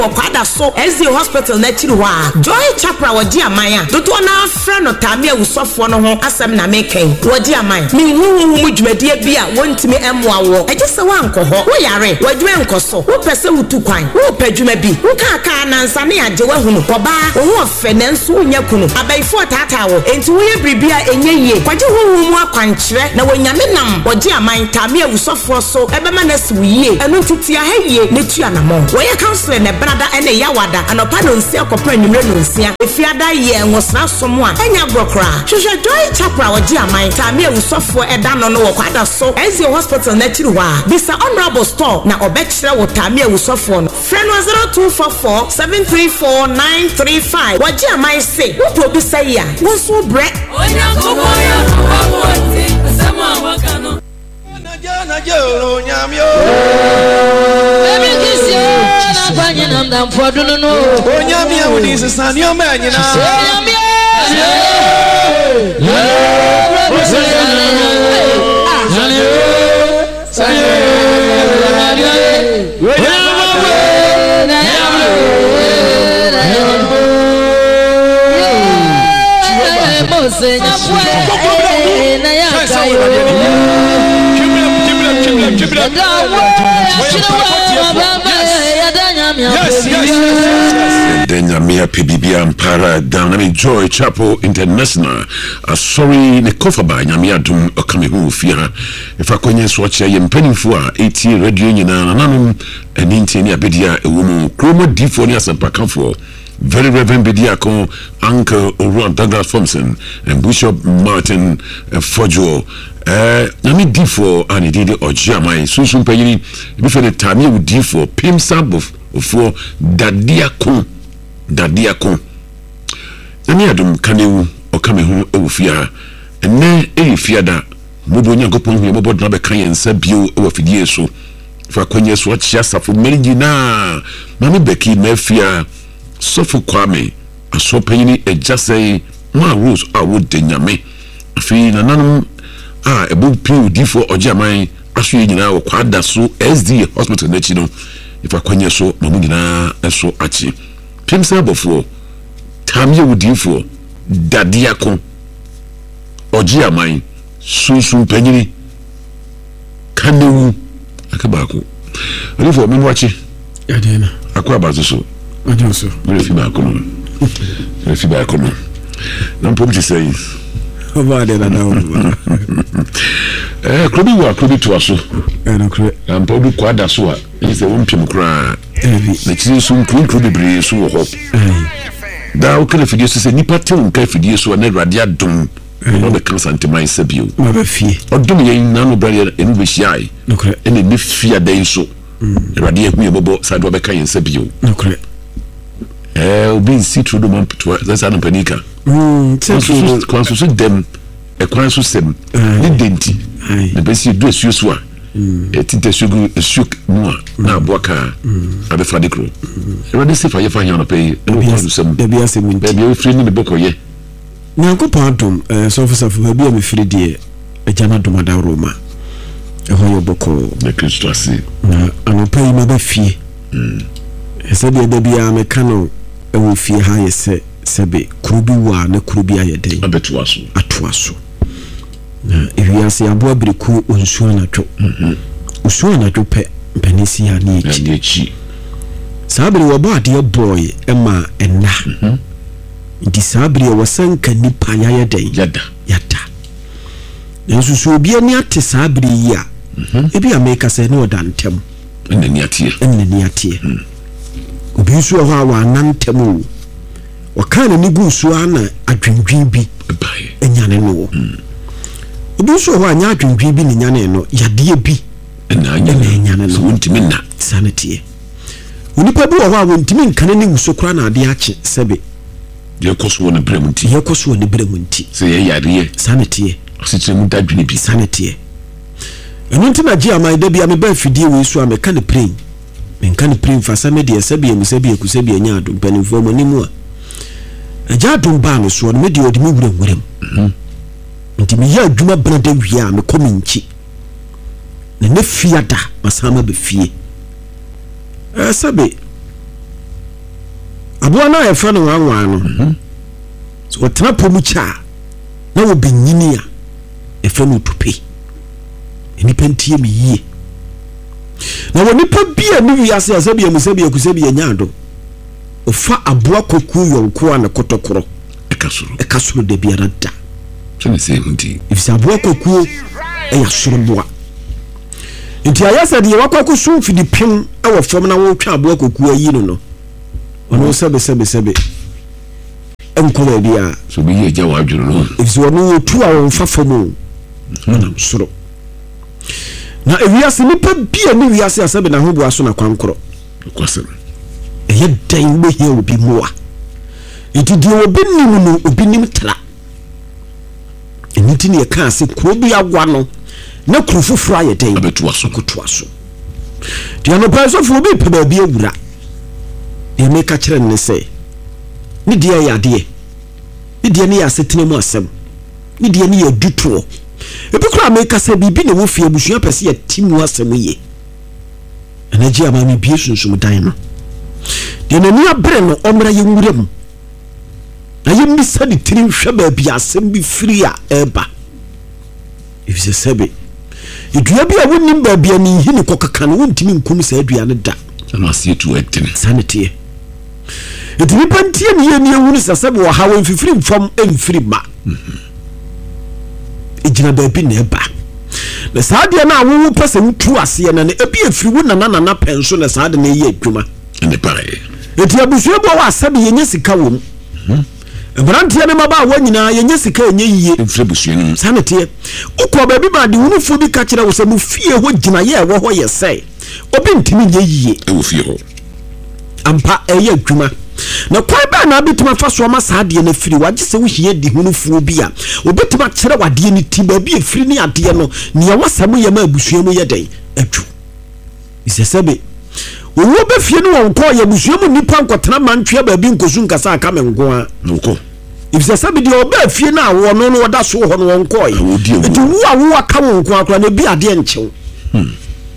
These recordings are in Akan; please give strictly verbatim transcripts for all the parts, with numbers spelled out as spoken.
Okwada so S D hospital na chiri ho a Joy Chapra wodi amaya dodo na afra no tame awusofo no ho asem na meken wodi amaya mi huhu mu dwumadie bi a wontimi emwa wo agese wa nko ho wo yare wadwe nko so wo pese wutu kwan wo padwuma bi nka aka na nsa ne age wa hunu oba wo fe na nso wonya kunu abaifo tata wo enti wo ye bribia enye yie kwaje huhu mu akwankyere na wonyame nam wodi amaya tame awusofo so ebema na si yie enu titi a hayie ne tua na mo wo ye counselor ne brada ene yawada anopa no nsia kopra nwumre no nsia efiada ye nwosra somo a enya brokra hwehwe Joy Chapra wodi amaya tame awusofo eda no no wo kwada so Ezio hospital na chiri wa bisa honorable store na obekire wo tame awusofo no friend zero two four four seven three four nine three five wodi amaya say wo producer ya wo so bre onya koboya wawoti sama wakano na joro nyamyo Baby kiss you na kwanye na ndamfo dunu no onyamya wodi sesani o ma nyina onyamya Yes, yes, yes, yes. Denya mia pibibia mpara down Joy Chapel International. A sorry ne kofa ba nyamia dum okame hu fia. Ifa kwenye swacha ye mpenimfo a eighty radio nyina nananum eninti ni abedia ewomu kromo difo ni asampakanfo. Very Reverend Bediako, Uncle Oran Douglas Thompson, and Bishop Martin uh, Fojo. Uh, Nami D four and it did Ojamai, Susun Payini, before the time you D four, Pim Sabov for Dadiako, Dadiako. Nami Adam Kanu or coming home over fear, and then a fiada, Mubunya Gopon, Mobo Nabekai and Sabio over Fidieso. For Quenyas watch Yasa for Meligina, Mammy Becky, Mefia. Sofu Kwame asopanyini ejase ma rules a wo denyame afi nananum a ebu piu difo ojaman aso nyina wo kwada so S D hospital na chi no ifa kwanye so mamu nyina eso achi pimsa bofo tamye wo difo dadiako ojaman sunsun panyini kanewu akabako alifo memu achi yadena akwa bazo so Ajoso. Refi ba kono. Refi ba kono. Na mpom ti say. Oba de na na. Eh, krobi wa krobi to aso. Eh na kro. Na mpom kwa da so a, yi se wompem kra. Evi. Na ti so nkru nkru bebre so wo ho. Eh. Da o kele fidie so se nipa te on ka fidie so na radia dum. No be cancer antimai sabio. Ma ba fie. Odum ye na no brale enu be hiai. No kro. Ene ne fia den so. Radia hu ye bobo sa do be kan yen sabio. No kro. Eh, obi nsi trudo man pitwa that's an panika. Mm, so kwanso so dem e kwanso sem ni denti ne besi do esuo so a e tinte sugu esuk mu na aboaka abe fa dekro e wadi se fa ye fa hia no pay e kwanso sem da bia sem nti bia o firi ni beko ye nyankopon adom eh so for safu ba bia me firi de e jana dom da roma e ho yo boko na Kristo ase na anopa yi ma ba fie mm ese de da bia me kano e wo fie ha ye se sebe kurubi wa na kurubi ayeden abetu aso atu aso na ewiase abo abiriku onsu anadwo mhm onsu anadwo pe mpanisi ya ni echi ni echi sabiri wo ba de boy ema enna mhm ndi sabiri wo sanka nipa yayeden yada yada ensu so obi ani ate sabiri ya mhm ebi ameka se ne odantem enne ni atie enne ni atie obi so ho awa nantem wakana ni gusu ana adwendwen bi bae enyane no obi so ho anya adwendwen bi ni nyane no yade bi na nyane no wontimi na sanity onipa bi wo ho a wontimi nkane ni gusu kra na ade ache sebe ye koso ne bremunti ye koso ne bremunti se ye yade sanity ositre mu dadwene bi sanity eno ntina ji amai da bi ameba afidie we so ameka ne pray menka ne pray fa same de sebe ye musebe ye kusebe nya adom panimfo mo nimu a aja adom ba no so no me de odi me wura wuram mhm nti me ya adwuma bana da wia me kominchi na ne fiada masama be fie eh sebe aboa na e fa no wanwan no so wotena pomu cha na wo benyini a e fa no tupe enipa ntie me yie na wo nipa bia ni wiase asabia musabia kusabia nyado ofa aboa koku yonko ana kotokoro ekasoro ekasoro de biara da so se hunti ifisa aboa koku e ya soro boa nti ayasa de wakoko so fidi pem e wo fam na wo twa aboa koku ayi no no ono sebe sebe sebe enko ba bia so bi ye jawa adwuro no ifisa ono tu a wo fa fam na soro na ewiase nipa bia ni wiase asabe na ho boa so na kwankoro kwasem eye dan be hia obi moa enti die obi nim no obi nim tra enti ne ka ase kuro bi agwa no na kuro foforo aye dan abetu aso koto aso dia no pa so fo bi pa ba bi awura e me ka kire ne se ni die ya de ni die ne ya setene mu asem ni die ne ya dutuo ebi kura me ka se bibi ne wo fie busua pese ya timu asem ye anaji amami bie sunsun dan no de nani abre no omra ye nwuram na ye misa de tiri hwe ba bi asem bi firi a eba ifise sebe idua bi a wonim ba bi ani hini kokaka no wontimi nkum sa adua ne da na asie tu etene sanete etimi pantie ne ye ne ehunu sasebe wo ha won fifiri mfam emfiri ma ejina ba bi na eba na saade na awu pese wutu ase na ne ebi efiri wo nana nana penso na saade na ye adwuma ne pare eti abusuo bo wa asabe yenye sika wom ebrantie ne maba wa nyina yenye sika yenye yiye efiri busuo no sanete ukọ ba bi ba de wunufu bi ka kire wo se mu fie ho gina ye wo ho ye sei obi ntimi ye yiye e wo fie ho ampa eye adwuma na kwai ba na bituma fa so ma saade na firi wagye se wo hie di hunufu bi a obetuma kire wade ni ti ba bi efiri ni ade no ne ya wasam ye ma abusuo mu ye den adwu isesebe wo be fie no won ko ye busuo mu nipa nkotena mantwe ba bi nkosu nkasa aka me nko a nko isesebe de oba fie na wo no no woda so ho no won ko ye enti wo a wo aka won nko akora na bi ade nchew hmm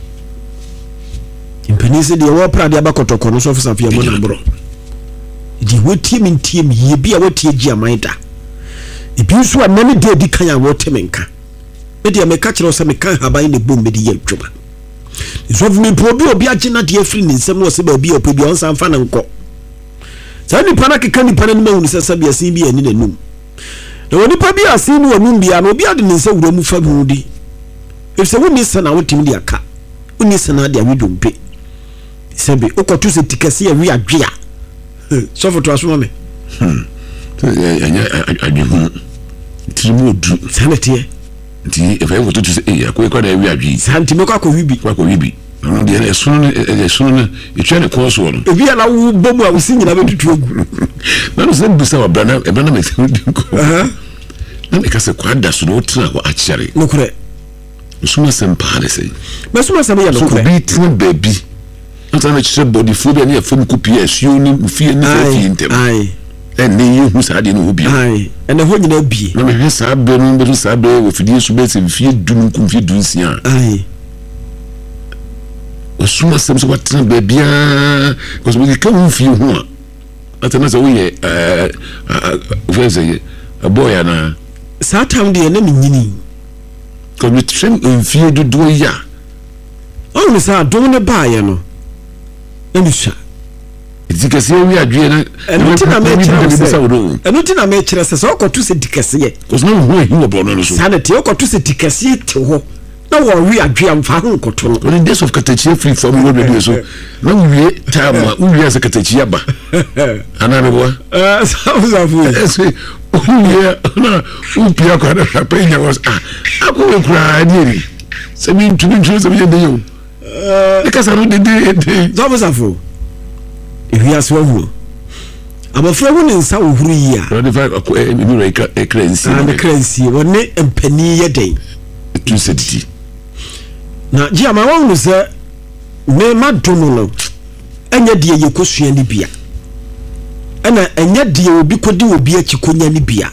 impenise de wo pra de abakotoko no so fisa fie mo na bro di wotie min tie mi ye bia wotie gi amaida ebi nso anani de di kan ya wote menka e de me ka kire so me kan haban ne bom me di ye adwuma so me probi obi agina de afri ni nsem no se ba bia opi bia on san fa na nko sa ni pana ke kan ni pana ni mahunu sesa bia sin bia ni nanum na woni pa bia sin ni wanum bia no obi ade ni nsa wura mu fa mu di if se woni sana wotim di aka woni sana de awidompe sebe okotu se tikase awi adwea so for to asoma me hmm anya adwehun trimu odu sanete nti efa ewo to to eh akwe kwa da awi adwi santi me kwa ko wibi kwa ko wibi no de na esono esono etwa ne koso no ebi ala wo bomu a wo sinyina betutu ogu na no se bisa wa brana e brana me se ko aha na me ka se kwa da so no tira wa akyere no kure suma sempa ne sei me suma sempa ya no kure so bi tin baby anta na chire body phobia ne fam kupi asuo ni fie ni fie ntem ai ene ye hu sa de no bi ai ene ho nyina bi na me hwe sa be no be sa be wo fidie so be se fie dum kum fie dun sia ai o suma sem so watna baby a ko so bi ka hu fie hu a ata na so wo ye eh veze ye a boy na sa tam de na minyini ko mi trim fie dodo ya o mi sa do ne ba ye no emisha dikase wi adwe na enti na me kire enti na me kire se so okotu se dikase ye ko so no hu hi wo bono no so sanete okotu se dikase te ho na wo wi adwe amfa ho nkoto no on days of katachi free from wo be so na wi time wo wi as katachi aba ana me bo eh safu safu eso wi na u pia ko na pa nya was ah akọ kura ni se mi tumi tumi se mi de yo eh ka sa ro de de safu safu ewi aso hu abafra hu ne nsa ohuru yi a ro de fa mi re ka ekransi na ekransi wonne empani ye den tu sediti na ji ama won no se me madono no enya de ye kosua ni bia ana enya de obi kodi obi akikonya ni bia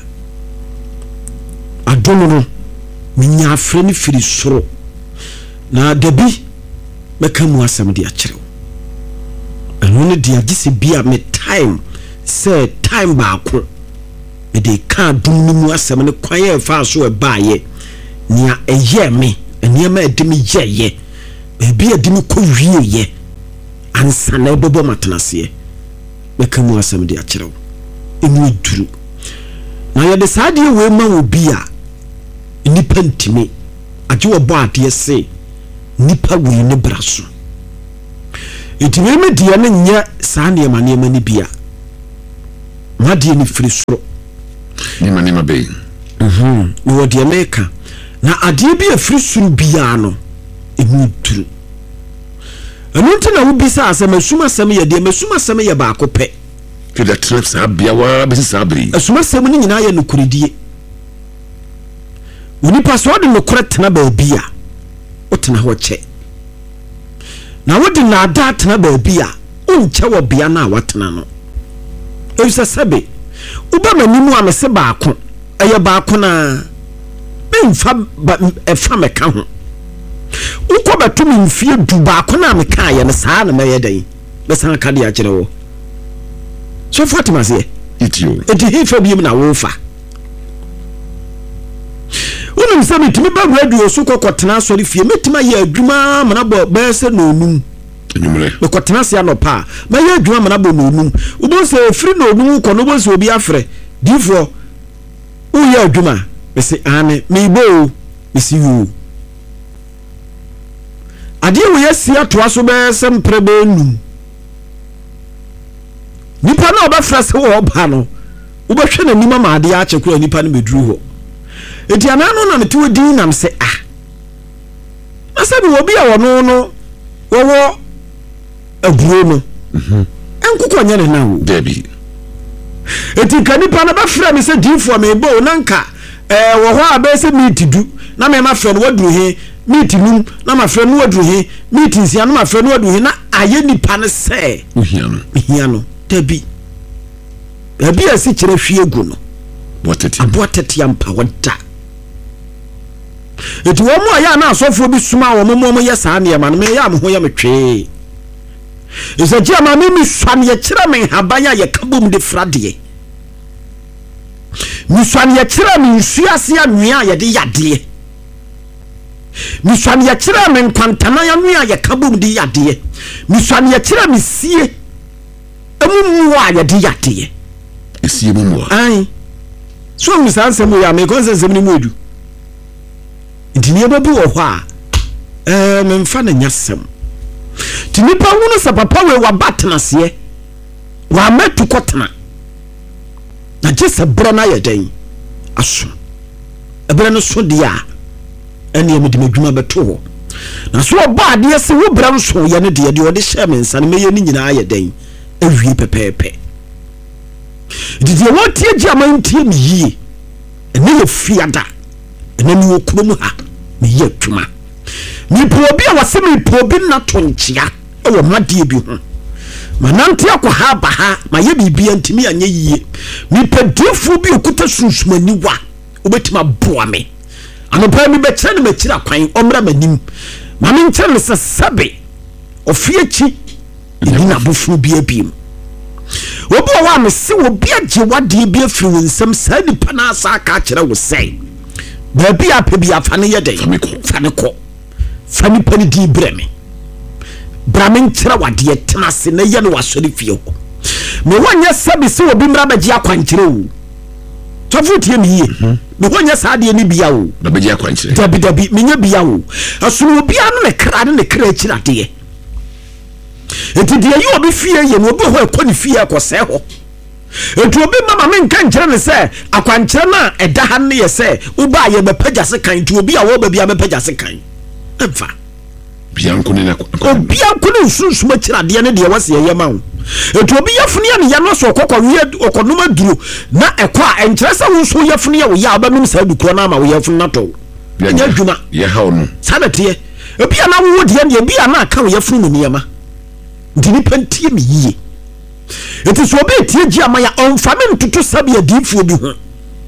adono no minya afre ni firi soro na dabi meka mu asem de akire eno ne de agise bia me time say time baako me de ka dum ni mu asem ne kwan e fa so e baaye nia eye me enia ma edimi yeye ebi edimi ko wieye ansa na ebobo matenase me ka mu asem de akyerew emu duru na ye de saade we ma obi a nipa ntimi agye wo bo ade se nipa we ne braso etime me de ne nya saa ne ma ne ma ni bia ma de ni firi soro ni ma ni ma be mhm wo de meka na ade bi afiri soro bia no emu duru enu ntina wo bisa asem asuma asem ye de masuma asem ye ba akopɛ ke da trips abia wa be sabri asuma asem ni nyina ye nokuredie woni paso de nokore tena ba bia o tena ho che na wodi na ada tena ba bia o nche wo bia na watena no ewisa sabe uba manimu amese baako eye baako na memfa efa meka ho uko batumi mfie du baako na meka ye ne saa na meye dan be san ka de akere wo so Fatima se itio enti hifa bi na wo fa wonu msa mitimi ba radio so kokotena sori fie metima ye adwuma mana bo be se no onum enyumre be kotena se anopa ma ye adwuma mana bo no onum ubo se free no onum ko no bo se obi afre difo u ye adwuma be se ane me bo me si yu ade wo ye si atoa so be se mprebe num nipa na obafra se wo ba no ubehwe na nima ma ade a chekura nipa na beduru ho eti anano na metu din nam se ah asabi obi a wono no wowo aguro no mhm enkuko nya ne na wo debi eti kanipa na ba fra me se dinfo me bo nanka eh wo ho aba se meet du na me ma fra no waduru he meet num na ma fra no waduru he meet nsia na ma fra no waduru he na aye nipa ne se ohia no ohia no debi debi asi kire hwie gu no boteti aboteti ampa wada eti wo mo aya na asofo bi suma wo mo mo ye saa ne ma no me ya mo ho ya metwe ezaji ama me mi swan ye kire me habanya ye kabom de frade mi swan ye kire me nsuase anua ye de yade mi swan ye kire me nkwantana ya nua ye kabom de yade mi swan ye kire me sie emu wa ye de yade esie mu mo ai so mi san semu ya me konse semu ni modu ntini babu wo ho a eh me mfa na nyasem tini pa wonu sa papa we wa batna se wa metu kotena na jese bro na yeden aso ebere no so dia ene me de madwuma beto ho na so oba ade se wo bra so ye ne de de ode hye me nsa ne me ye ni nyina ayeden awie pepepe didi wo tie ji amantie mi yie ene ye fiada ene ni okurum ha me ye twuma ni probi a wase me probi na tonchia e wo madie bi ho manante akwa ha ba ha ma ye bibia ntimi anye yie mi pedifu bi okuta sunsumani wa obetima boa me anopa mi be kire ne makira kwan omra manim ma me nkire ne sabe ofiechi ni na bofu bi abiem obi wa me se obi agye wade bi afiri nsem saa nipa na asa aka kire wo sei ba bi ape bi afane ye den fane ko fane pani di breme bramen kire wade tenase na ye no wasori fie ho me wanya sabi se obi mra bagye akwankire wo tofu tie mi ye me wanya saade ni bia wo da bagye akwankire dabi dabi menya bia wo asuru obi anu ne kra ne kra kirade ye enti de yi obi fie ye no obi ho ekoni fie akose ho enti obi mama me nka nkire ne se akwankire na eda ha ne ye se uba ye bepaja se kan enti obi a wo ba bia bepaja se kan emfa bianko ne na obi anko ne sunsun kirade ne de wase ye ma wo enti obi yafuni ya ne ya no so okokọ wie okonoma duro na ekọ a enkire se wo so yafuni ya wo ya ba num sa dukro na ma wo yafuni na to nya dwuma ye ha no sabete obi ana wo de ne obi ana aka wo yafuni no niyama ndini pantie mi yie eti so be tie gi amaya onfa me ntutu sabe adifu bi ho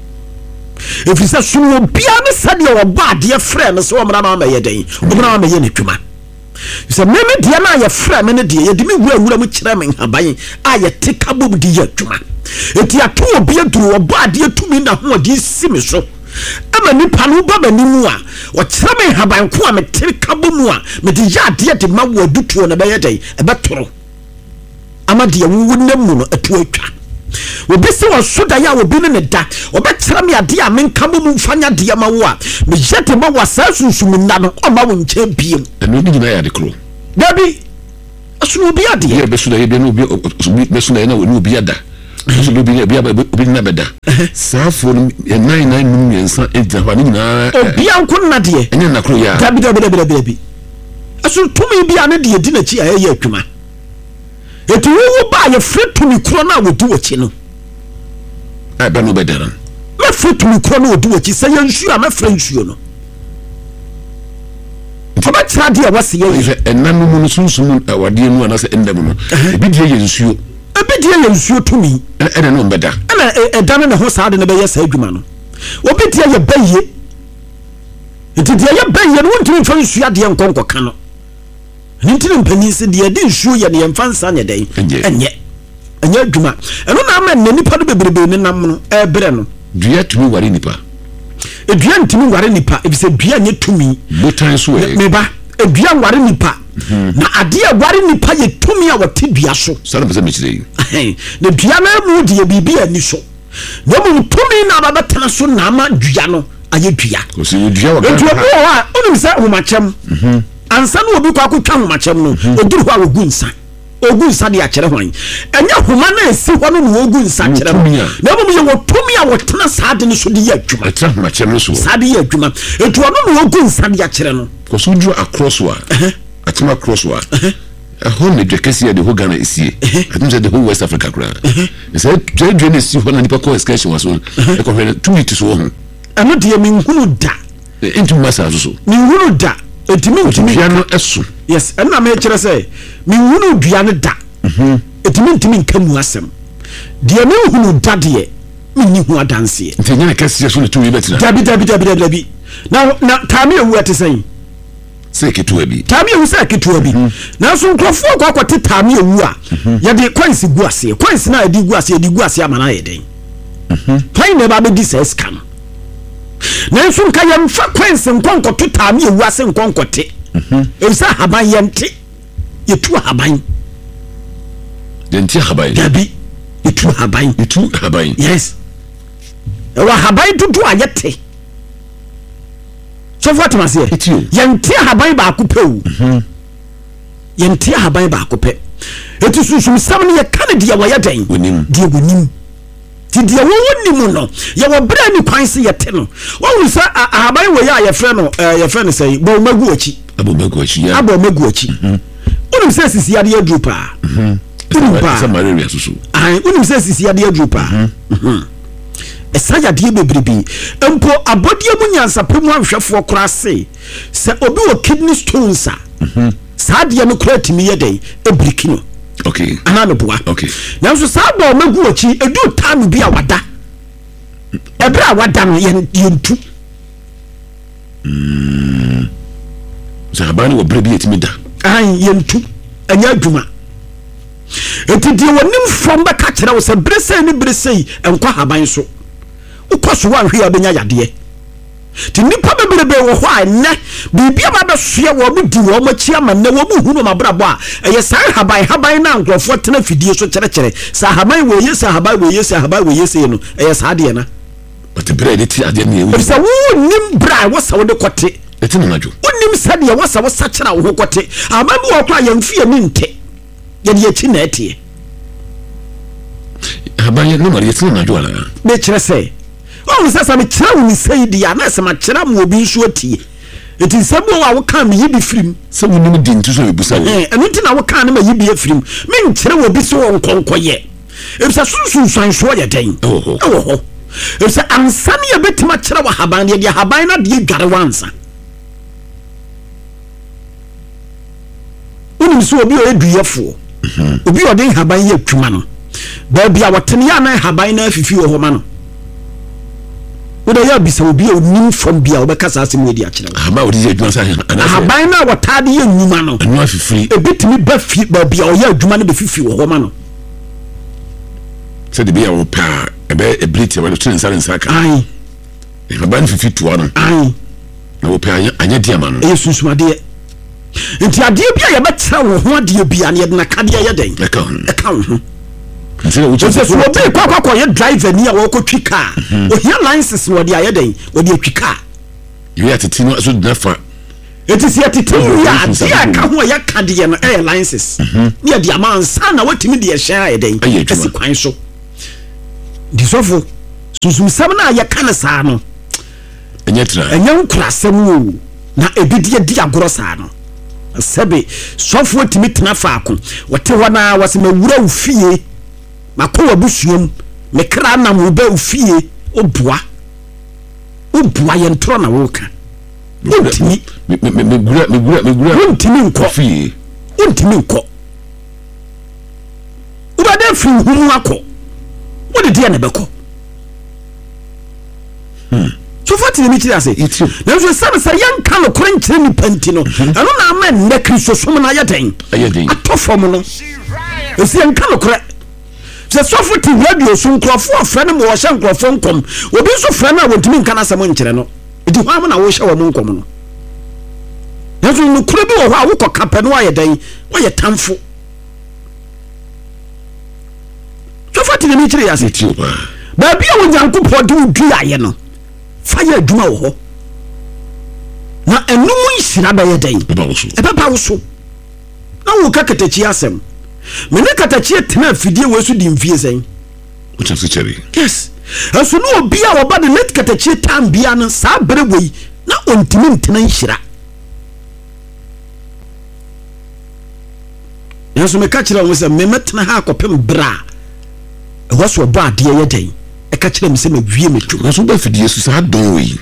efisa sunu bia ne sade wo ba de frɛ no so omra ma ma ye den omra ma ye ne twuma so me me dia na ye fra me ne dia ye di me wura wura mu kire me haban a ye te kabom di ye adwuma eti ato obi aduru obo ade atumi na ho ade si me so ama nipa no ba banimu a o kire me haban ko a me te kabom a me di ya ade de ma wo adutuo na be ye dai e be toro ama dia wo namu no atu atwa obi se wo soda ya obi ne da obekira me ade a menka mu mfanya de ma wo a me yete ma wasa sunsum nda no o ma wo nche biem eno ni gina ya de kro dabi asunu obi ade ye be soda ye be no obi be soda na wo obi ada so obi obi obi na beda safo no nine nine num yensa ejja hwa ni na obi anko na de enye na kro ya dabi dabi dabi dabi asunu tumi bi ane de di na chi a ye atwuma etu wo ba ye fretumi kro na wo di wachi no ai ba no bedaran me fretumi kro na wo di wachi se ye nsu a me frensuo no oba tra de wase ye enanu mu sunsun awade nu ana se endam no ebi die ye nsuo ebi die ye nsuo tumi ene no beda ena edane ne ho saade ne be ye sa adwuma no obi die ye baye enti die ye baye no wontumi fa nsuo ade enkonko ka no nintini mpani se de de nsuo ye ne yemfansa nye den enye enye adwuma eno na ama ne nipa do bebrebe ne nam no ebre no dua tumi ware nipa edua ntimi ware nipa ebise dua nye tumi botan so e meba edua ware nipa na ade a ware nipa ye tumi a wote dua so sare pese mechire na dua na mu de bibi ani so na mu tumi na baba tena so na ama dua no aye dua ko se dua wa ga dua bo wa onim se homachem mhm ansa no obi kwa kwatwa homachem no oduru ho ogu nsa ogu nsa de akere hwan enya homa na esi ho no no ogu nsa akere no na bo ye wo tumi a wo tena saade no so de ye adwuma atra homachem no so saade ye adwuma etu ono no ogu nsa de akere no ko so duru across wa atima cross wa a home de kesi de ho Ghana esie atum se de ho West Africa kra se je je ne si ho na nipa ko excursion wa so e ko hwe two weeks so ho ano de me nhunu da entu masa so me nhunu da etimi ntimi dua no eso yes enna me kire say me nhunu dua no da mhm etimi ntimi nkamu asem de me nhunu da de me ni hu adanse ntenya na kesi so ne two weeks betina dabi dabi dabi dabi na na tami ewu atesen se ketua bi tami ewu se ketua bi na so nkrofo kwa kwate tami ewu a ye de coins gu ase coins na edi gu ase edi gu ase amana ye den mhm twan ne ba be di se scam na so nka ye mfa coins nkonkoto tami ewu ase nkonkote mhm e se haban ye nte ye tu haban de nte haban dabi ye tu haban ye tu haban yes e wa haban tutu ayete so what must say yente haban ba ko pew mhm yente haban ba ko pe etu susum sam ne ye kan de ye wo ye den wonim de wonim ti de wo wonim no ye wo bra ni kwan se yete no wo sa haban wo ya ye frɛ no ye frɛ no say bo magu achi abo magu achi ya abo magu achi mhm wonim se sisi ade adru pa mhm pa sa malaria susu ai wonim se sisi ade adru pa mhm esaya de bebrebe empo abodie mu nyansa pemu ahwefo kora se se obi wo kidney stones a mhm saade no kora timi ye den ebriki no okay ana no boa okay na so sa ba magu ochi edu tanu bi a wada ebra wada no ye yentu mm sa habani wo brebi etimi da ai yentu anya adwuma etidi wonim from ba ka kira wo se brese ni brese enkwa haban so ukoso wa hwe abenya yade ti nipa bebrebe wo ho a ne bibia ba be soe wo mu di wo machi ama ne wo mu hunu mabrabo a eye san haban haban na nkrofo tena fidie so kere kere sa haban wo yesa haban wo yesa haban wo yesa no eye sa de na but bread ti ade ne wo sa wo nim bra wo sa wo de kote eti na najo wonim sa de wo sa wo sa kira wo kote ama bi wo kwa yemfie ni nte ye de chi na etie haban ye no mari eti na najo ala be kire se o se sa me kira wo ni sei dia na se ma kira mo obi nso atie eti sebo wa wo kan me yibi firim se wo nim di ntu so ebusa wo eh enu ti na wo kan me yibi afirim me nkire wo bi so won konkoye ebisa sunsun san so ye den oho oho ebisa ansani ye betima kira wo haban de haban na de dware wansa unim so obi o eduyefo obi o den haban ye twuma no ba bia wotene ya na haban na afifi wo ho ma no woda ya bisa obi a onim from bia obekasa asem wedi akire ah ma odi adwuma sa ana aban na wotade ye nnuma no anu afifiri ebitimi ba fi ba bia oya adwuma no be fifi wo ho ma no se de bia wo pa ebe ebriti wa tun sare nsaka ai e ba ban fifi to no ai na wo pa anya dia ma no e susumade nti ade bia ye betra wo ho ade bia na ye na kade ye den e ka ho e ka ho nti wo so so obi kwa kwa kwa ye driver ni a wo ko twi car o hia license wo de aye den wo de twi car you ya titi no so nafa eti si atiti ya dia ka ho ya ka de no e license ni ya dia man sa na watimi de ye hia aye den esi kwan so di sofo susum sam na ya ka na sa no enye tra enye nkurasem wo na ebidie di agoro sa no sebe sofo timi tena faako wote ho na wase mawura ufie makowa busuom me kra na mo ba ufie obua obua ye ntro na wo ka untimi me me me gura me gura me gura untimi nko fie untimi nko ubade fi humu akọ wode dia na beko hmm so fati ni kiri ase na so sabe sa yanka no krenkyere ni panti no eno na ama ne kristo som na yeden ayeden atofom no esi yanka no kre se sofo ti radio so nkrofo afra ne mo wo hye nkrofo nkom obi so fra na wontimi nka na samo nkyere no edi ho am na wo hye wo mo nkom no na so no kre bi wo ho a wo kokape no ayeden wo ye tamfo so fati ni kiri ase ba bia wo nyankopɔ de udu aye no fire adwuma wo ho na enum nhira ba ye den e baba wo so na wo ka katachi asem me ne katachi tena afidie wo so di mfie sen wo tafsi chere yes aso no obi a wo ba de net katachi tam bia no sa bere wei na ontimi ntena nhira yaso me ka kire wo se me metena ha akopem bra e wo so ba de ye den e ka kire me se me wie metu na so ba fidie so sa don wei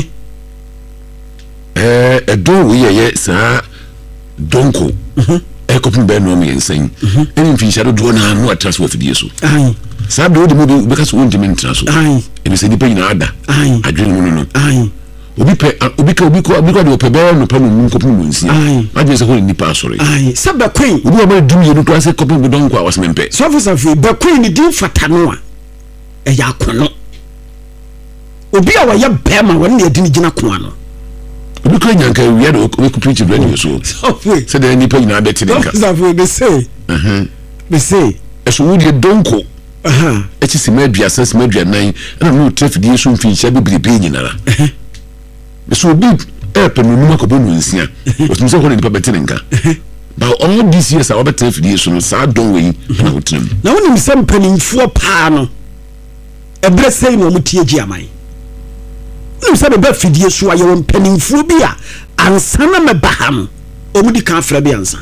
eh e don wei ye sa donko e ko pin be no me ensan eni fin shado do na no atras wo fidie so ai sa be wo de mo be ka so won de mentra so ai e be se dipa nyina ada ai adwen mu no ai obi pe obi ka obi ko obi ko de pe be no pa no mu ko pin mu nsi adwen se ho ni pa sori ai se be queen obi ba dum ye no to ase ko pin be donko a was mempe so officer fi be queen ni din fata no a e ya kono obi a wa ye be ma won ne din gina ko ano obi ko nyanka wi de obi ko preach radio so se de ni pa nyina be tinka officer fi be say eh be say eso wo de donko aha e ti se madua sense madua nan na no traffic die so mfi hia be be nyinara so obi e pe no numa ko be no nsia o tun se ko ni pa be tinka ba all this years a obeta fidie so no sa don we na hotrem na wonim se mpanimfo pa no ebre sei no mutie gi aman wonim se be fidie so aye mpanimfo bi a ansa na me ba ha no omudi kan fra bi ansa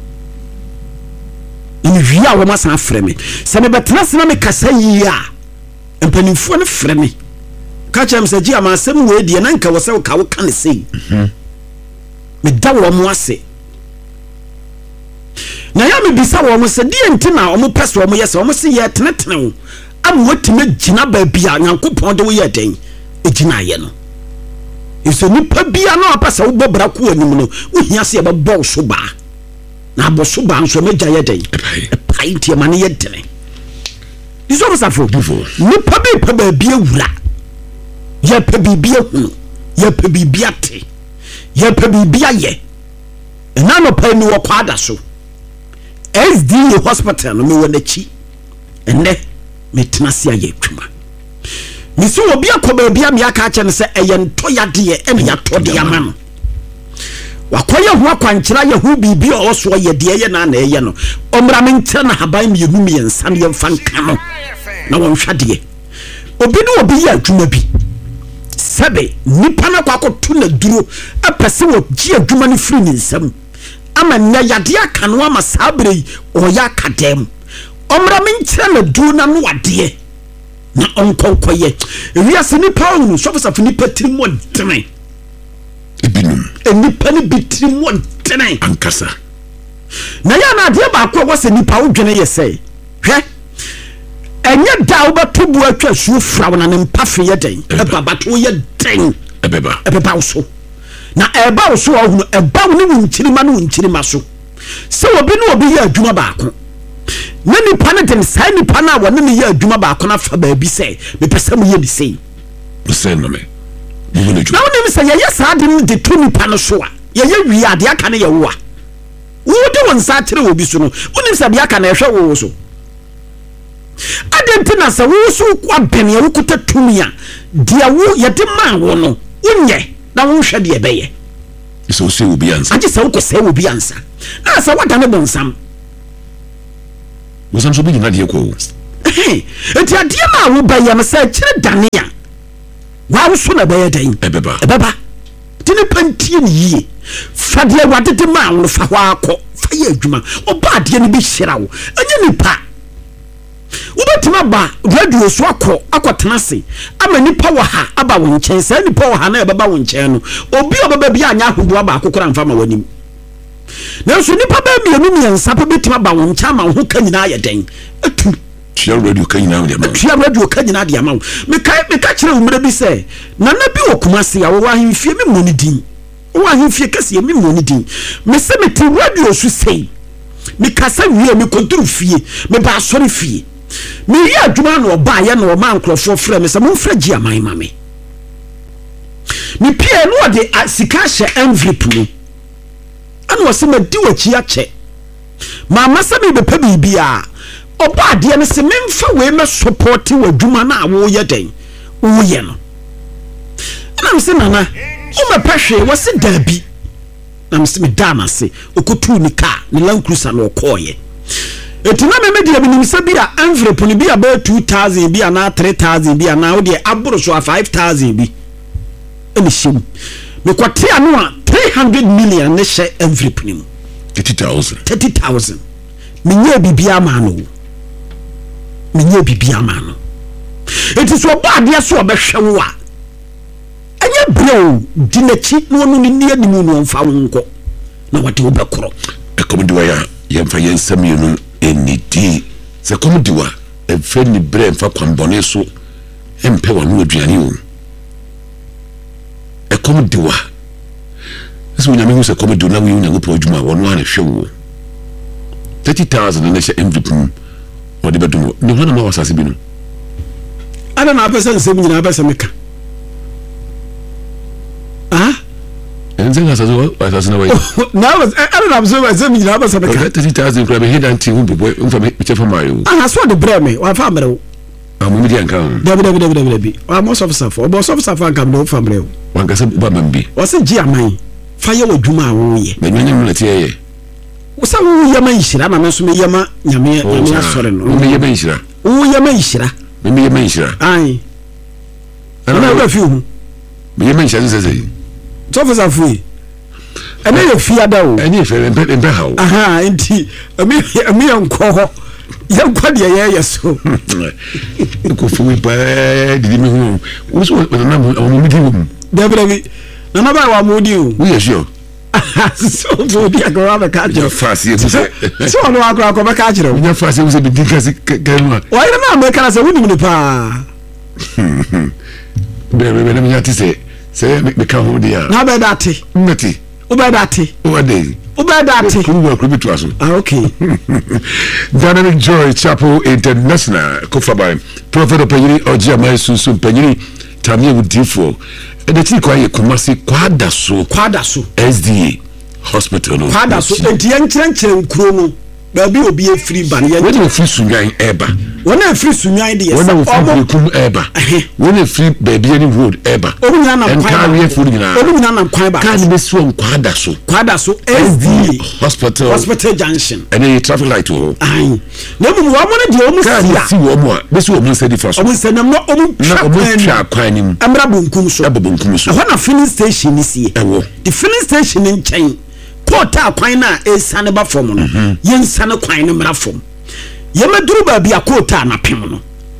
ni wia wo ma san fra me se me betena se na me kasa yi a mpanimfo no fra me ka chem se gi aman sem we die na nka wo se wo ka wo kan sei mhm me da wo mo ase na ya me bisa wo mo se die ntina o mo pese wo mo yese wo mo se ye tenetene wo am wotime gina ba bia Nyankopon de wo ye den e gina ye no iso ni pa bia na apasa wo bobra ko anim no wo hia se ye ba bo so ba na bo so ba nso meja ye den e pai tie mane ye dene iso ro safo ni pa bi pa ba bia wura ye pa bi bia hu ye pa bi bia te ye pa bi bia ye na no pa ni wo kwada so S D A hospital no me wona chi enne me tenase aye twuma me so obi akoba bia me aka ache ne se eye nto yade e ene ya to de ama no wakoye ho akwankyera ye ho bibi o so ye de ye na na eye no omra me ntere na haban me yenu me yensa me yemfa nka no na won hwade obi no obi ya adwuma bi sebe nipa na kwakoto na duro apese wo gi adwuma no firi ni nsam ama nya yade aka no ama sabre o ya kadem omra me nkyere na du na no wade na onkonkoye ewiase nipa unu so fasa nipa tiri mo dene ebinum enipa ni bitiri mo dene ankasa na ya na ade ba ko wo se nipa wo dwene ye sei hwe ɛnyɛ da wobato bu atwa suo fra wo na ne mpafe yɛ den ɛba bato yɛ den ɛbɛba ɛbɛba wo so na ɛba wo so ɔhono ɛba wo ne wo nkyirima ne wo nkyirima so sɛ obi ne obi yɛ adwuma baako na nipa ne den saa nipa no a wɔne ne yɛ adwuma baako na fa baabi sɛ mepɛ sɛ moyɛ ne sei sɛ no me na wonim sɛ yɛyɛ saa de no de to nipa no so a yɛyɛ wie adeɛ aka ne yɛwo a wode wo nsa akyerɛ wɔ bi so no wonim sɛ deɛ aka na ɛhwɛ wo wo so ade nti na sɛ wo so wabɛne a wokota tumi a deɛ wo yɛde maa wo no wonyɛ na wonhwɛ deɛ ɛbɛyɛ sɛ wo sɛ wo bi ansa agye sɛ wokɔ sɛ wo bi ansa na sɛ wada ne bonsam wosam so bi nyina deɛ kɔ wo enti adeɛ ma a wobayɛ no sɛ kyerɛ dane a waa wo so na ɛbɛyɛ dan ɛbɛba ɛbɛba nti ne pantie ne yie fa deɛ wadede maa wo no fa hɔ akɔ fa yɛ adwuma ɔba adeɛ no bi hyira wo ɛnyɛ nipa wobɛtumi aba radio so akɔ akɔtena se ama nipa wɔ ha aba wo nkyɛn saa nipa wɔ ha na ɛbɛba wo nkyɛn no obi a ɔbɛba bi anyɛ ahodoɔ aba akokora mfa ma w'anim nanso nipa bɛɛ mmienu mmiɛnsa pɛ bɛtumi aba wo nkyɛn ama wo ho ka nyinaa yɛ den atu tua radio ka nyinaa deɛ ma tua radio ka nyinaa deɛ ma wo meka meka kyerɛ wo mmerɛ bi sɛ nana bi wɔ Kumasi a wɔwɔ ahemfie me mmɔ ne din wɔwɔ ahemfie kɛseɛ me mmɔ ne din mesɛ mete radio so sei mekasa wie mekɔduru fie meba asɔre fie meyɛ adwuma na ɔbaayɛ na ɔma nkurɔfoɔ frɛ me sɛ momfrɛ gye aman ma me mepie no ɔde sika hyɛ envelope mu ana ɔsɛ madi w'akyi akyɛ maama sɛ mebɛpɛ biribiaa ɔba adeɛ no sɛ memfa wei mɛsupɔte w'adwuma no a woyɛ den woyɛ no ɛna m sɛ nana womɛpɛ hwee wɔse daabi na m sɛ meda no ase ɔkɔtuu ne kaa ne lankrusa na ɔkɔɔyɛ ɛti na meme deɛ menim sɛ bi a envelope no bi a bɛyɛ two thousand bi anaa three thousand bi anaa wodeɛ aboro so a five thousand bi ɛne hyɛ mu mekɔte ano a three hundred million ne hyɛ envelope no mu thirty thousand thirty thousand menyɛ biribiaa maa no menyɛ biribiaa maa no ɛti sɛ ɔbɔ adeɛ so ɔbɛhwɛ wo a ɛnyɛ berɛ o di n'akyi na ɔno ne nni animu no ɔmfa wo nkɔ na wɔde wo bɛkorɔ ɛkɔm de wɔ a yɛmfa yɛnsa mmienu ɛnidi sɛ kɔm de wa ɛmfɛ ni berɛ mfa kwanbɔne so ɛmpɛ wano aduane o ɛkɔm de wa ɛsɛ onyame hu sɛ kɔm de wo na woyɛ onyankopɔn adwuma a wɔno a ne hwɛ wo thirty thousand ne hyɛ envelope mu wɔde bɛdom ne hɔ na ma wɔ asase bi no ada na apɛ sɛ nsɛm nyinaa apɛ sɛ meka ah ɛnsɛ ka asase wɔ asase na wɔyɛ na ada na apɛ sɛ nyinaa apɛ sɛ meka thirty thousand kura bɛheda nti ho bobɔ mfa mekyɛ fa maayo aha so ɔde brɛ me wafa mmerɛ wo amomidi anka ho dabi dabi dabi dabi dabi ɔmɔ sɔfosafo ɔbɔ sɔfosafo anka mmerɛ wo fa mmerɛ wo wankasɛ woba mam bi ɔsɛ gye aman fa yɛ w'adwuma a woyɛ bɛnwanya mu na teɛ yɛ wosa wo yɛma nhyira na me nso meyɛma nyame nyame asɔre no me yɛma nhyira wo yɛma nhyira me me yɛma nhyira ai ana ba fi hu me yɛma nhyira sɛ sɛ sɔfosafo yi ɛna yɛ fiada o ɛne fɛ mpɛ mpɛ hawo aha nti ami ami nkɔ hɔ yɛnkɔ deɛ yɛyɛ so ko fu pa didi me hu wo so na mo mo mi di wo dabi dabi na na ba wa mo di o wo yɛ sure so so di akora ba ka jero fasi e se so ono akora ko ba ka jero nya fasi wo se bi dinka se kanwa wa ire na me kana se woni mi pa be be be na nya ti se se me ka ho dia na be date meti o be date o dey o be date ku wo ku bi to aso ah okay Dynamic Joy Chapel International Kofabai Prophet Opanyini Ojiama Sunsun Panyini Tamia Wudifo and the tea kwa Kumasi kwada so kwada so S D A hospital no kwada so enti yenkyerɛnkyerɛ nkuro no baabi obi efiri ba ne when you free sunyan eba when you free sunyan de when you free kum eba when you free baby any road eba obi nyina na kwan ba obi nyina na kwan ba kan be so kwada so kwada so S D A hospital hospital junction and a traffic light o ai na mu wo mo ne de o mu sia kan si wo mo a be so wo mo se di faso o mu se na mo o mu twa kwan nim amra bonkum so bonkum so ho na filling station ni sie ewo the filling station ni nkyɛn kota kwan na esane ba fom no yensane kwan no mra fom yemaduru ba bia kota na pem no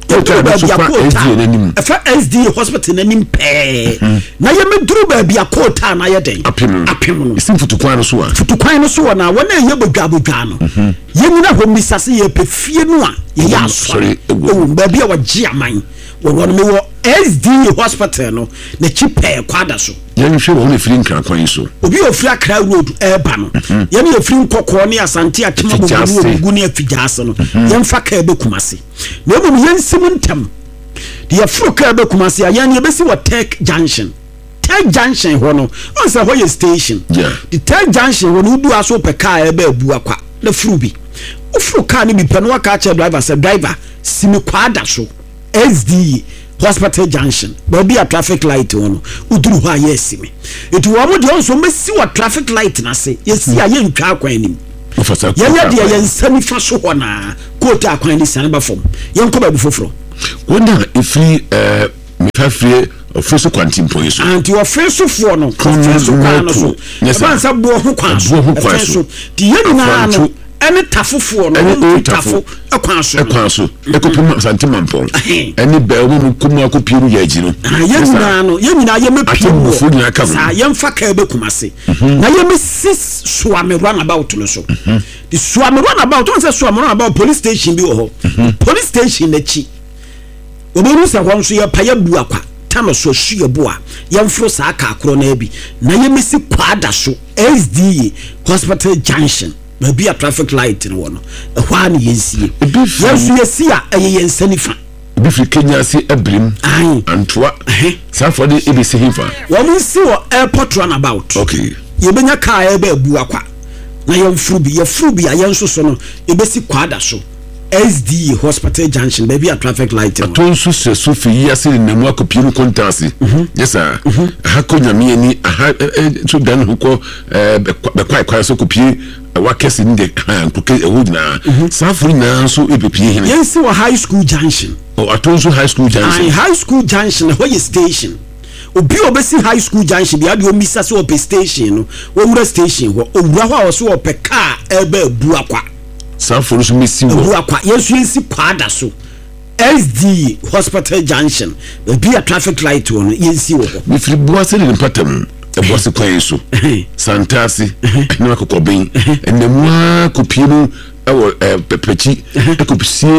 yɛduru baabi a koota ɛfa S D A hospital n'anim pɛɛ na yɛmɛduru baabi a koota na yɛ den apem no esi futukwan no so a futukwan no so wɔ na wɔn a yɛ bodwabodwa no yɛnyina hɔ misase yɛ pɛ fie no a yɛyɛ asɔre ɛwɔ baabi a wɔgye aman wɔn no wɔ S D A hospital no na chi pɛɛ kwada so yɛnhwɛ wɔn ne firi nkran kwan so obi ofiri Accra road ɛɛba no yɛne yɛfiri nkɔkɔɔ ne asante atema bɔbɔ ogu ne afigyaase no yɛmfa kaa bɛ Kumasi na mmom yɛnsim ntam de yɛforo kaa bɛ Kumasi a yɛne yɛbɛsi wɔ Tech Junction Tech Junction hɔ no ɔn sɛ hɔ yɛ station the Tech Junction hɔ no wodu aso pɛ kaa ɛbɛ abu akwa na furu bi woforo kaa no bi pɛ no waka akyerɛ driver sɛ driver simi kwada so S D A hospital junction baabi a traffic light wono uduru ho a yesi me etu wo mo de onso mesi wa traffic light na se yesi a ye ntwa akwan nim yɛyɛ de yɛ nsani fa so ho na koota akwan ni sane ba fom yɛn kɔ baabi foforo wona ifiri eh mefafrie ofreso kwantimpo so anti ofreso fo no ofreso kwan no so ɛban sa bo ho kwan so ofreso di yɛ nyina no ɛne tafofoɔ no ɛne tafo ɛkwan so ɛkwan so ɛkɔpem santimampɔn ɛne bɛɛ mu kumu akɔpie no yɛ agyi no yɛ nyinaa no yɛ nyinaa yɛ mɛpie mu saa yɛmfa kaa bɛ Kumasi na yɛ mɛsi Suame runabout no so the Suame runabout wɔn sɛ Suame runabout police station bi wɔ hɔ police station n'akyi obɛru sɛ hɔ nso yɛ pa yɛ bu akwa tano so su yɛ bo a yɛmforo saa kaa korɔ na bi na yɛ mɛsi kwada so S D A hospital junction baabi a traffic light no wɔ no ɛhɔ a ne yɛnsie yɛnso yɛsi a ɛyɛ yɛnsani fa ebi firi Kenya se abrim antoa saafo de ebi se hifa wɔn nsi wɔ airport runabout okay yɛbɛnya kaa ɛbɛ abu akwa na yɛmforo bi yɛforo bi a yɛnso so no yɛbɛsi kwada so S D A hospital junction baabi a traffic light no atonso sɛ so fi yase ne namu akɔpie no kontase yesa ha ko nyame ni ha so dan ho kɔ bɛkwai kwai so kɔpie wakɛse ne de nkoke ɛho nyinaa saafo nyinaa so ebepie hene yɛnsi wɔ high school junction o atonso high school junction high school junction hɔ yɛ station obi obesi high school junction bi ade omisa sɛ ɔpɛ station no wɔwura station hɔ owura hɔ a ɔso ɔpɛ kaa ɛbɛ abu akwa saafo so mesi wɔ abu akwa yɛnso yɛnsi kwada so S D A hospital junction bi a traffic light wɔ no yɛnsi wɔ hɔ mefiri boase ne patam ɛboase kwan so santase na akɔkɔben ɛnamua kopie no ɛwɔ pɛpɛkyi ɛkɔpsie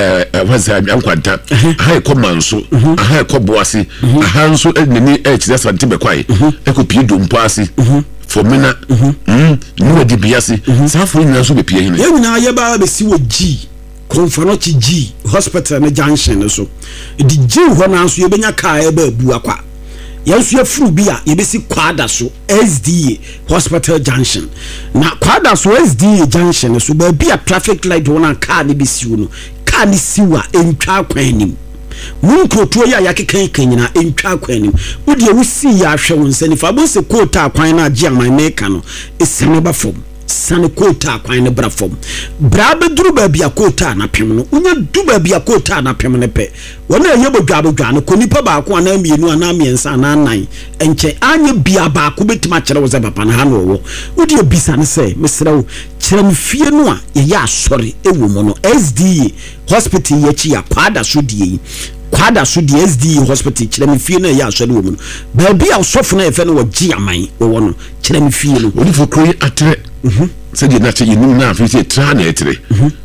ɛwasa ankwanta aha ɛkɔ manso aha ɛkɔ boase aha nso ɛnani ɛkyerɛ sante bɛkwai ɛkɔpie dompo ase fomina mm nuwa di biase saafo nyina so bepie hene yɛ nyina yɛ ba bɛsi wɔ G Konfanochi G hospital ne junction so di G hɔ na nso yɛbɛnya kaa ɛbɛ abu akwa yɛnso yɛfuru bi a yɛbɛsi kwada so S D A hospital junction na kwada so S D A junction so baabi a traffic light wɔ na kaa ne bi siw no kaa ne siw a ɛntwa akwan nim mun krotuo ya yakeka kanyina entwa akwanim wode wusi ya ahwe won sani fa bon se koota akwan na agi aman meka no esane ba fom sane koota akwan ne bra fom bra beduru ba bia koota na pem no unya du ba bia koota na pem ne pe wona ye bodwa bodwa no konipa ba ko ana mienu ana miensa na nan enche anye bia ba ko betima kire wo ze papa na ha no wo wode bisa ne se mesrew kire mfie no a ye ya asori ewo mo no S D A hospital ye chi ya kwada so die kwada so die S D A hospital kire mfie no ya asori wo mo no ba bia osofo na efe no wo gi aman wo no kire mfie no oni fokro atre mhm se di na che yinu na afi se tra na etre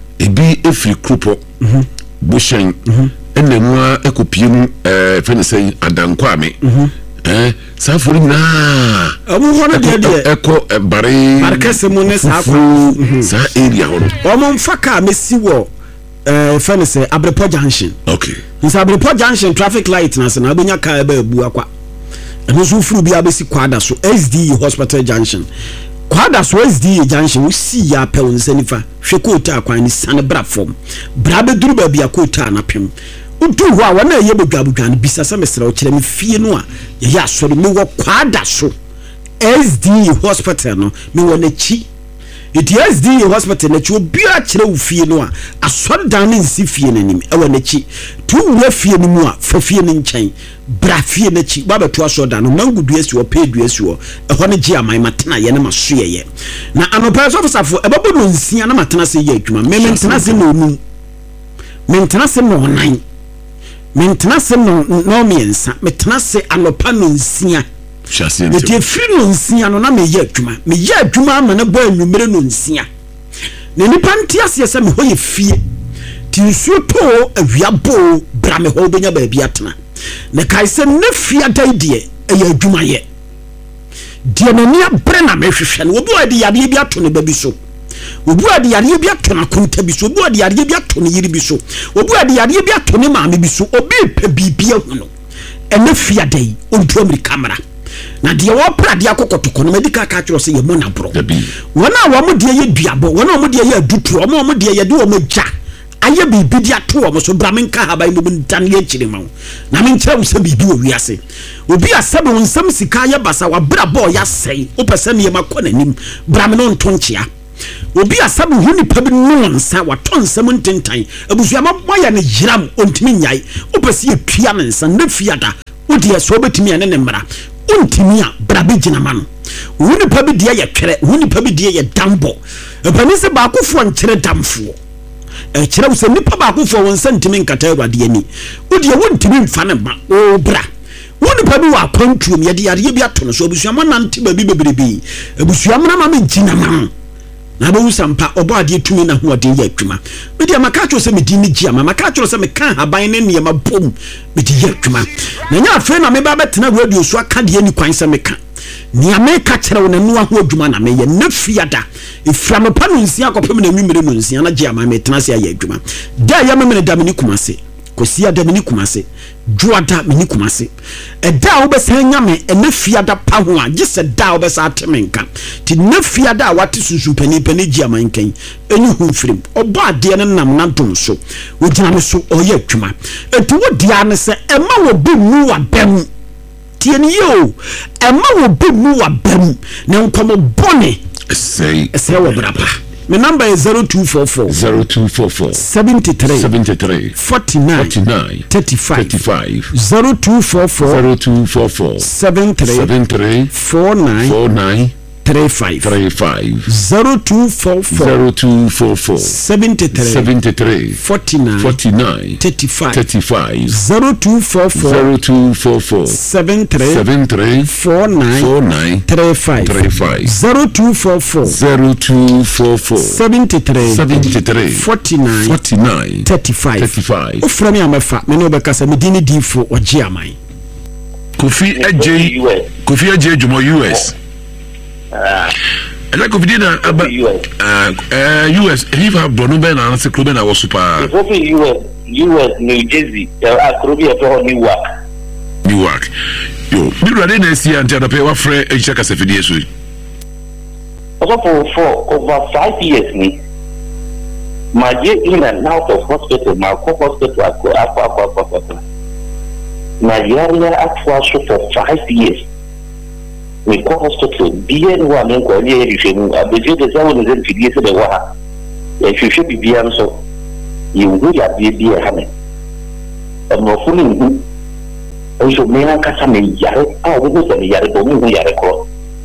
ebi efiri krupo mhm bushen mhm ene mu ekopie mu eh fe ne sei adankwame eh safori na amu hono de de eko bare markese mu ne sa akwa sa area hono omo mfaka mesi wo eh fe ne sei Abrepo junction okay nsa Abrepo junction traffic light na se na abenya ka ba abu akwa eno so furu bi abesi kwada so S D A hospital junction kwada so S D A junction we see ya pe won sanifa hwe koota akwan ni sane bra fom bra be duru ba bia koota na pem utu ho a wona ye bodwabodwan bisa sa mesra o kire me fie no a ye ya asori me wo kwada so S D A hospital no me wo na chi it S D A hospital na chi obi a kire wo fie no a asori dan ne nsi fie nanim e wo na chi tu wo fie no mu a fa fie ne nkyɛn bra fie na chi baba to asori dan no mangudu esi wo pedu esi wo e ho ne gi aman matena ye na maso ye na anopa so fosafo e babo no nsia na matena se ye adwuma me mentena se no nu mentena se no nan mentena se no no miensa metena se anopa no nsia Chassis. me tie free no nsia no na me ye adwuma me ye adwuma ama na bo anwumere no nsia na nipa ntia se se me hoye fie ti nsuo to awia bo bra me ho benya ba bia tena na kai se ne fia dai de e ye adwuma ye de na nia bre na me hwehwe no obi odi yade bi ato ne ba bi so obi odi yade bi ato na konta bi so obi odi yade bi ato ne yiri bi so obi odi yade bi ato ne maame bi so obi pe bibia hu no ene fia dai onto America kamera na de wo pra de akokotoko no medical ka kiro se ye mo na bro wona wo mo de ye duabo wona wo mo de ye adutu wo mo de ye de wo mo ja aye bibi di ato wo so bra menka ha bai mo dan ye kire ma na men kire wo se bibi wo wiase obi asabe won sam sika ye basa wa bra boy ya sei wo pese ne ma kɔ nanim bra me no ntonchia obi asabe hu ni pa bi no nsa wa ton sam ntentan abusua ma boya ne yiram ontimi nyai wo pese ye tua ne nsa na fiada wo de so betimi ane ne mra ontimi a bra be gina ma no hu ni pa bi de ye twere hu ni pa bi de ye dambo epani se ba akofo nkyere damfo e kyerɛ wo se nipa ba akofo won sentimi nkata awade ani wo de wontimi mfa ne ba o bra woni pa bi wa kwantuom ye de yare bi ato no so obusuamo nante ba bi bebrebe obusuamo na ma me gina ma na bo usampa obo ade tumi na ho ade ya adwuma me de maka cho se me di ni gia ma maka cho se me kan haban ne ne ma bom me di ya adwuma na nya afi na me ba betena radio so aka de ni kwan se me ka ni ameka kyerɛ wo na no ho adwuma na me ye na fiada ifra me pa no nsia akopem na nwumere no nsia na gia ma me tena se ya adwuma da ya me me da me ni kumase kosia da me ni kumase juada me ni kumase e da wo be san nyame e na fiada pa ho a gise da wo be sa atemenka ti na fiada wate susu pani pani gia man kan eni hu firim obo ade ne nam na dom so wo gina me so oye adwuma enti wo dia ne se e ma wo bi mu wa bam tieni yo e ma wo bi mu wa bam na nkomo bone say say wo brapa. My number is zero two four four zero two four four seventy three seventy three forty nine forty nine thirty five thirty five zero two four four zero two four four seven three seven three four nine four nine three five three five zero two four four zero two four four seventy three seventy three forty nine forty nine thirty five thirty five zero two four four zero two four four seven three seven three four nine four nine three five three five zero two four four zero two four four seventy three seventy three forty nine forty nine thirty five thirty five. Ufra mi amefa me no bekasa me dini difo oje amai Kofi Eje Kofi Eje Jumo U S ah and like Kofi na aba uh U S if have bono be na se club na wo super Kofi U S U S New Jersey ya akrobi e to Newark Newark yo bi rade na si ante adape wa frɛ echa kasa fidie so also for for over five years ni my get in and out of hospital my hospital akọ akọ akọ akọ na yare atwa so for five years we go hospital bien wa men ko ye rifemu abeje de zawo ne zen fidie se de wa e hwehwe bibia nso ye wu ya bibia ha me no funi ngu nso me na kasa me yare a wo go se yare bo mu yare ko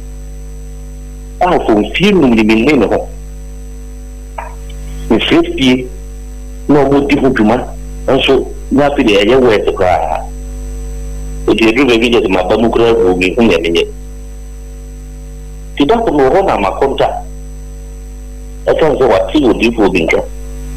a fo film ni me ne ho me fifty no mo di hujuma nso na fi de ye we to ka o de ru be bi de ma ba mu kra bo mi hu ne ne ti da ko no ho na ma konta e ka zo wa ti o di bo bi nka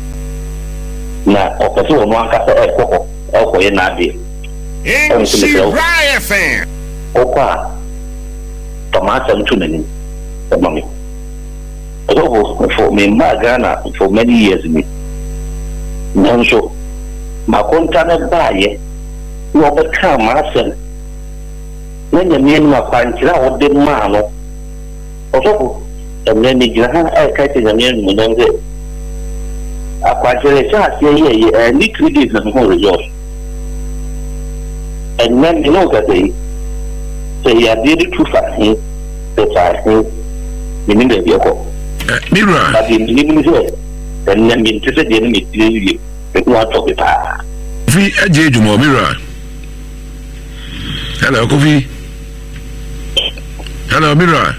na o ka so no aka sa e ko ko e ko ye na de e so le ko o kwa tomata ntu ne ni e ma mi so for me ma Ghana for many years me nanso ma konta na baaye no be ka ma asem na nyame no akwankyira wo de ma no osoko emre ni gira ha e ka te nyame no mo nze akwankyira sa asie ye ye ni three days na mo result and then you know that they say ya did it too far he the far he ni ni be yoko Mira but ni ni say and then me tse de ni tire you be no talk it ah Kofi Eje Jumo Mira hello Kofi hello Mira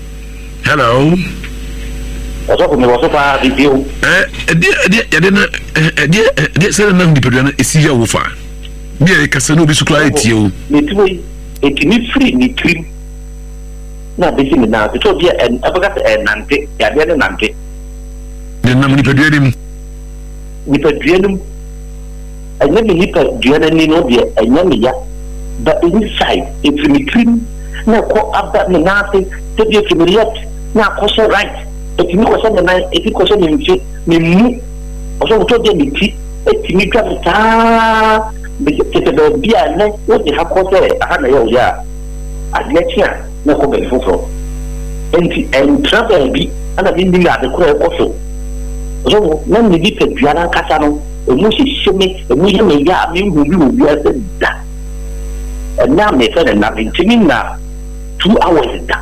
hello Oso ko me wo so fa video eh edi edi ya de na eh de de say na ndipadua na esi ya wo fa bia kasa no bi su kra etie o me tuwe etimi free ni trim na besi me na to bia en abaga en nante ya de na nante de na ndipadua nim ndipadua nim anya me ndipadua na ni no bia anya me ya but inside etimi trim na ko aba me na te te bia kimiriat na ko so right etimi ko so na etimi ko so ni mfi ni mu oso to de mi ti etimi twa ta tete be bia na wo de ha ko se aha na yo ya adletia na ko be foforo enti en travel bi ana bi ndinga de ko ko so oso na mi di pe bia na kasa no o mu si sheme o mu ye me ya mi hu bi o bi ase da na me fe na bi timi na two hours da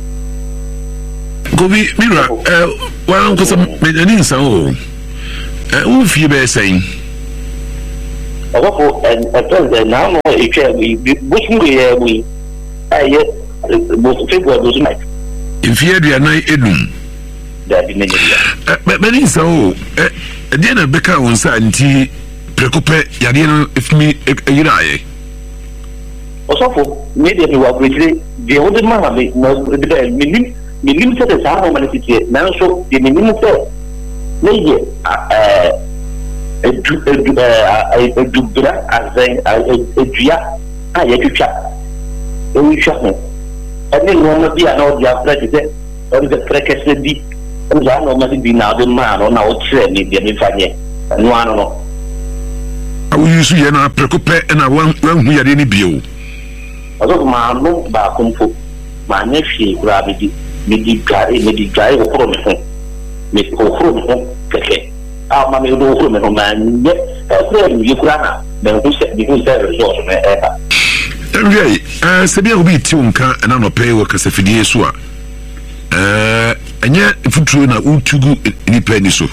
gobi mira eh wa nko se me ni nsa o eh wo fie be sen ọwọ́pọ̀ ẹ̀tọ́ǹdẹ̀ náà mọ̀ ìfẹ́ bóṣùmù yẹ wí ẹ̀yẹ bóṣùfẹ́gbọ̀ ẹ̀dọ́sùn náà. ìfẹ́ aduane edum. dàbí nàìjíríà. bẹ́ẹ̀ ní nsà o ẹ̀díẹ̀ náà bẹ́ẹ̀ ká wọn nsà ntí pẹ̀kọ́pẹ́ yadeɛ no efimi eyiri ayɛ. ọ̀sọ́fọ̀ mi de mi wà gbèsè deɛ wọ́n de máa mi na bẹ́ẹ̀ mi nim mi nim sẹ́ de sáà ọmọ ní ti tiẹ̀ nanso deɛ mi nim sẹ́ ne yɛ ɛɛ. edu edu eh edubra azan edua a yetwitwa ewitwa ho ene no no bia na o dia freke se o de freke se bi o ja no ma bi na de ma no na o kire ni de mi fanye no ano no awu yusu ye na prekope na wan wan hu yade ni bio aso ma no ba komfo ma nya hwie kura bi di mi di gare mi di gare ko pro me ho me ko pro me ho keke ah ma me do ko me no man ye e ni kura na me ko se bi ko se resort me e ba enwe eh se bi obi ti unka na no pay wo kasa fidie so a eh enye futuro na utugu ni pani so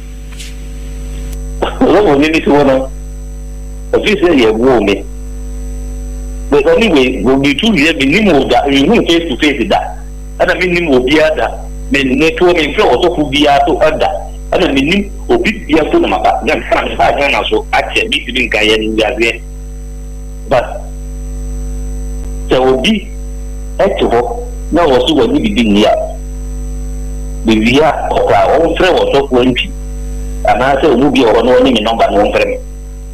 wo ni ni so no office ye wo me but anyway wo bi tu ye bi ni mo da ni face to face da ana mi ni mo bia da me ne to me fẹ́ o to fu bia to ada ana mi ni obi bia to na maka gan san fa gan na so ache bi ti nka ye ni yaze but so obi eto ho na wo so wani bi din ya bi via o ka o fẹ́ o to fu npi ana se obi o no ni mi number no fẹ́ mi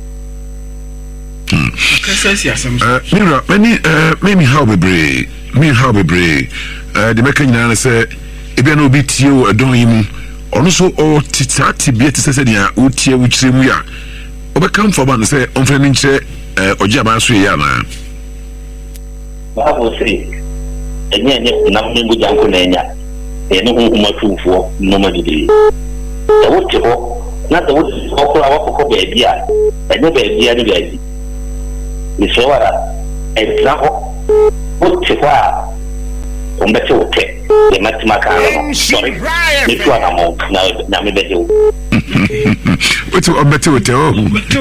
Kasasi asem. Uh, mira, many uh, maybe how be brave, me how be brave. Uh, the mechanic na say, ebi na obi tie o adon yi mu. Ono so o titati bi etise se dia o tie wo kire mu ya. Obe kam for ban say on fre ni nche eh oji ba so ya na. Ba bo say, enye enye na mmengu janko na enya. E ne hu kuma tufuo no ma dide. E wo te ho, na te wo ko ko awa ko be bia. Enye be bia ni gaji. Ni sewara example what kwa umbete wote ya matimaka no sorry ni tu ana mo na na me beje wo what umbete wote oh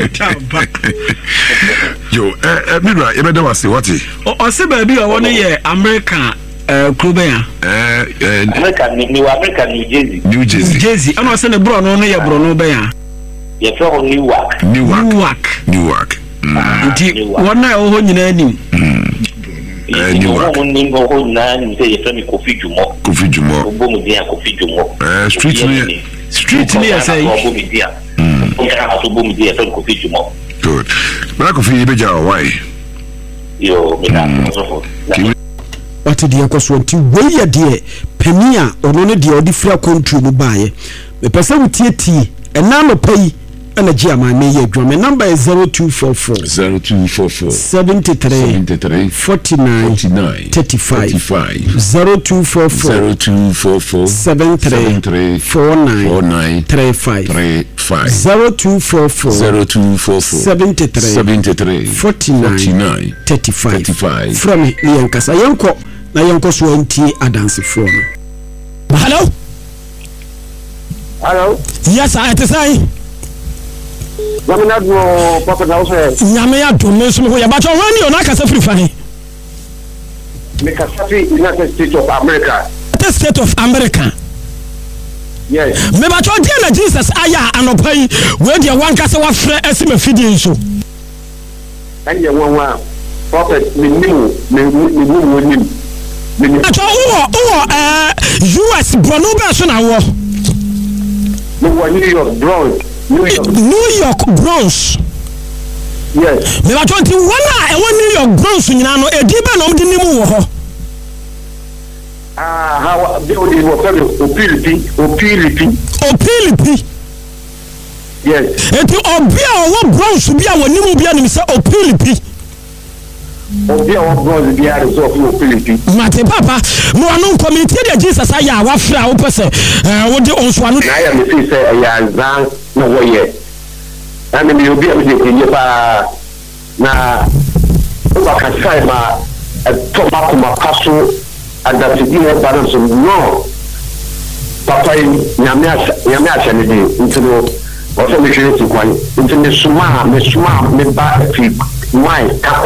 yo eh mira e beda wase what o se ba bi o won ye American eh club ya eh American ni American New Jersey New Jersey Jersey ana se ne bro no no ye bro no be ya ye fro Newark Newark Newark nti wona o ho nyina anim eh Newark ni ngo ho na ni se ye fami Kofi Jumo Kofi Jumo obo mu dia Kofi Jumo eh street ni street ni say obo mu dia o ya ha obo mu dia fami Kofi Jumo good na Kofi be ja why yo me na so wate de yakoso nti we ye de pania ono ne de odi fra country mu baaye me pese wutietie ena no pai ana ji ama me ye adwuma number is zero two four four zero two four four seventy-three forty-nine thirty-five zero two four four zero two four four seventy-three forty-nine thirty-five zero two four four zero two four four seventy-three forty-nine thirty-five from Yankasa Yanko na Yanko so anti adanse fo no. Hello hello yes I to say Yamina do papa na so Yamina do me so ho ya ba to wani o na kasa free fan me kasa free United States of America the state of America Yes. Me ba cho dia na Jesus aya anopa yi we dia wan ka se wa frɛ asima fidie nso. Anye won wa prophet me nimu me me nimu nim. Me Acho wo wo eh U S Brono be so na wo. Me wa New York Bronx. New York. New York Bronx. Yes. Me ba cho nti wona e wo New York Bronx nyina no edi be no mde nimu wo ho. Ah, how they were opilipi, opilipi. Opilipi. Yes. Eti obia wo Bronx bia wo nimu bia nim se opilipi. Obia wo Bronx bia so opilipi. Mate papa, mo anu community de Jesus aya wa fra wo pese eh wo de onso anu. Na ya me say say ya zan no wo ye. Na me obia me de pa na o ka sai ma to ma ko ma paso adaptidi ne balance no papa nyame asa nyame asa ne de ntino o se me hwere ti kwani ntino suma me suma me ba fi mai ka